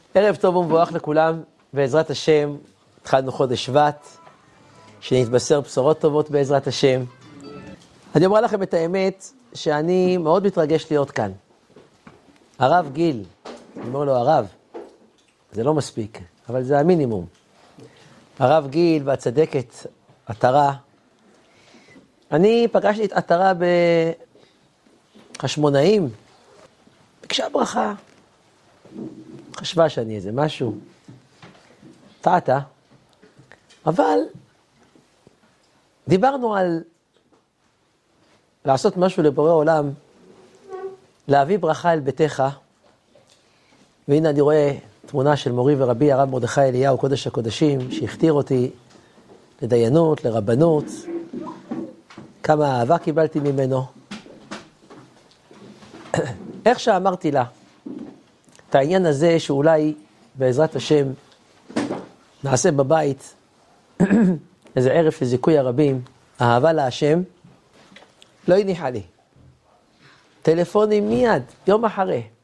ערב טוב ומבורך לכולם, בעזרת השם, התחלנו חודש שבט, שנתבשר בשורות טובות בעזרת השם. אני אומר לכם את האמת, שאני מאוד מתרגש להיות כאן. הרב גיל, אני אומר לו הרב, זה לא מספיק, אבל זה המינימום. הרב גיל והצדקת עטרה, אני פגשתי את עטרה בחשמונאים, ביקשה ברכה. חשבה שאני איזה משהו, טעתה, אבל דיברנו על לעשות משהו לבורא עולם, להביא ברכה אל ביתך, והנה אני רואה תמונה של מורי ורבי הרב מרדכי אליהו, קודש הקודשים, שהכתיר אותי לדיינות, לרבנות, כמה אהבה קיבלתי ממנו. איך שאמרתי לה, את העניין הזה שאולי בעזרת השם נעשה בבית איזה ערב לזיכוי הרבים, אהבה להשם, לא הניחה לי. טלפונים מיד, יום אחרי.